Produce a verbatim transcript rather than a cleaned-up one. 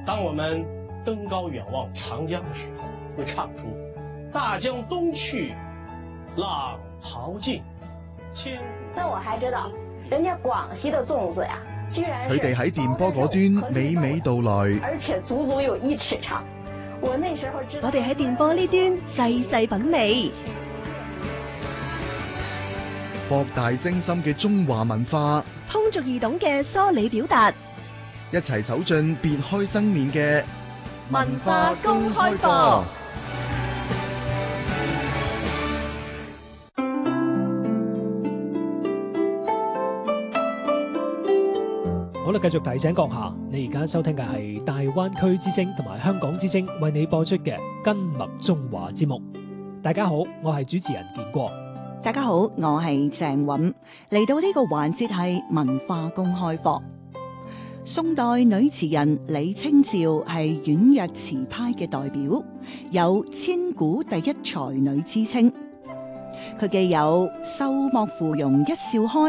当我们登高远望长江的时候，会唱出大江东去，浪淘尽，千古。 但我还知道，人家廣西的粽子呀，居然佢哋喺電波嗰端娓娓道來， 而且足足有一尺長。我那時候知道， 我哋喺電波呢端細細品味， 博大精深嘅中華文化， 通俗易懂嘅梳理表達， 一齊走進別開生面嘅文化公開課。 好啦，繼續提醒閣下，你而家收聽嘅係大灣區之聲同埋香港之聲為你播出嘅根脈中華節目。大家好，我係主持人建國。 大家好，我係鄭韻。嚟到呢個環節係文化公開課。宋代女詞人李清照係婉約詞派嘅代表，有千古第一才女之稱。佢既有秀莫芙蓉一笑開，